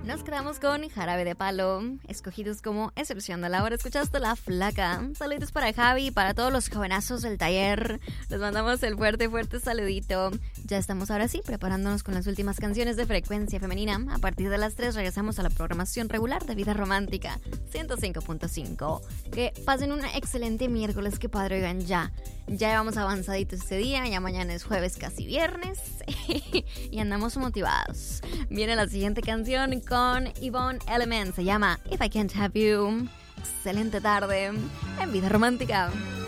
Nos quedamos con Jarabe de Palo, escogidos como excepción de la hora. Escuchaste La Flaca. Saludos para Javi y para todos los jovenazos del taller. Les mandamos el fuerte saludito. Ya estamos ahora sí preparándonos con las últimas canciones de Frecuencia Femenina. A partir de las 3 regresamos a la programación regular de Vida Romántica 105.5. Que pasen un excelente miércoles, que padre, oigan, ya llevamos avanzaditos este día. Ya mañana es jueves, casi viernes. Y andamos motivados. Viene la siguiente canción con Yvonne Element, se llama If I Can't Have You. Excelente tarde en Vida Romántica.